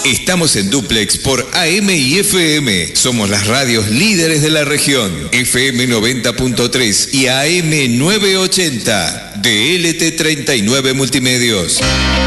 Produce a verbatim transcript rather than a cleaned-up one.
Estamos en dúplex por A M y F M. Somos las radios líderes de la región. F M noventa punto tres y A M novecientos ochenta. D L T treinta y nueve Multimedios.